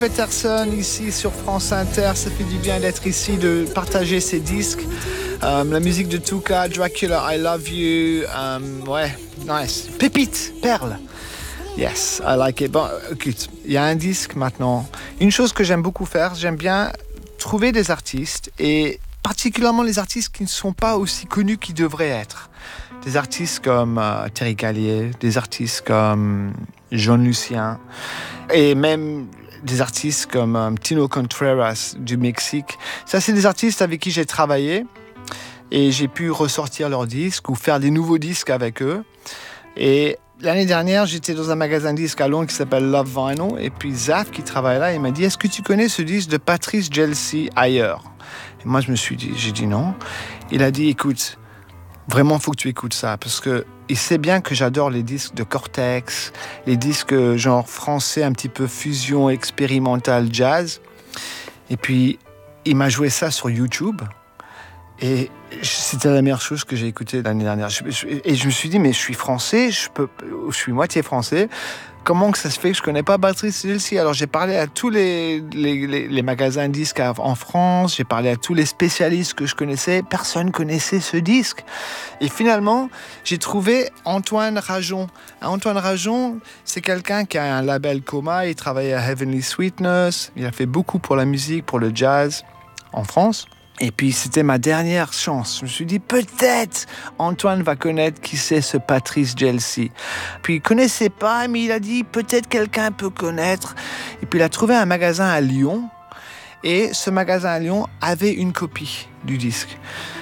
Peterson ici sur France Inter, ça fait du bien d'être ici, de partager ces disques. La musique de Tuka, Dracula, I Love You, ouais, nice. Pépite, perle. Yes, I like it. Bon, écoute, il y a un disque maintenant. Une chose que j'aime beaucoup faire, j'aime bien trouver des artistes et particulièrement les artistes qui ne sont pas aussi connus qu'ils devraient être. Des artistes comme Terry Callier, des artistes comme John Lucien et même des artistes comme Tino Contreras du Mexique. Ça, c'est des artistes avec qui j'ai travaillé et j'ai pu ressortir leurs disques ou faire des nouveaux disques avec eux. Et l'année dernière, j'étais dans un magasin de disques à Londres qui s'appelle Love Vinyl et puis Zaf qui travaille là, il m'a dit « Est-ce que tu connais ce disque de Patrice Gelsey ailleurs ?» Et moi, j'ai dit non. Il a dit « Écoute, vraiment, il faut que tu écoutes ça parce que il sait bien que j'adore les disques de Cortex, les disques genre français, un petit peu fusion expérimentale jazz. Et puis, il m'a joué ça sur YouTube. Et c'était la meilleure chose que j'ai écoutée l'année dernière. Et je me suis dit, mais je suis français, je suis moitié français. Comment que ça se fait que je connais pas Patrice Gelsey? Alors j'ai parlé à tous les magasins de disques en France, j'ai parlé à tous les spécialistes que je connaissais, personne connaissait ce disque. Et finalement, j'ai trouvé Antoine Rajon. Antoine Rajon, c'est quelqu'un qui a un label Coma, il travaille à Heavenly Sweetness, il a fait beaucoup pour la musique, pour le jazz en France. Et puis, c'était ma dernière chance. Je me suis dit, peut-être Antoine va connaître qui c'est ce Patrice Gelsey. Puis, il connaissait pas, mais il a dit, peut-être quelqu'un peut connaître. Et puis, il a trouvé un magasin à Lyon. Et ce magasin à Lyon avait une copie du disque.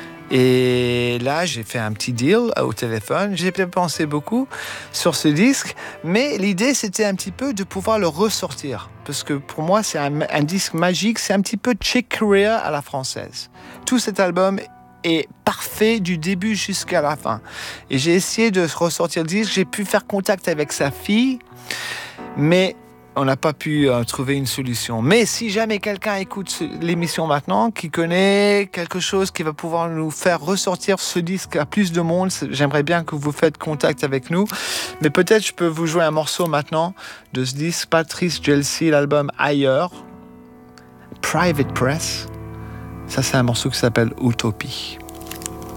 Et là, j'ai fait un petit deal au téléphone. J'ai pensé beaucoup sur ce disque. Mais l'idée, c'était un petit peu de pouvoir le ressortir. Parce que pour moi, c'est un disque magique. C'est un petit peu Chick Corea à la française. Tout cet album est parfait du début jusqu'à la fin. Et j'ai essayé de ressortir le disque. J'ai pu faire contact avec sa fille. Mais on n'a pas pu trouver une solution. Mais si jamais quelqu'un écoute l'émission maintenant, qui connaît quelque chose qui va pouvoir nous faire ressortir ce disque à plus de monde, j'aimerais bien que vous faites contact avec nous. Mais peut-être je peux vous jouer un morceau maintenant de ce disque Patrice Gelsey, l'album Ailleurs, Private Press. Ça, c'est un morceau qui s'appelle Utopie.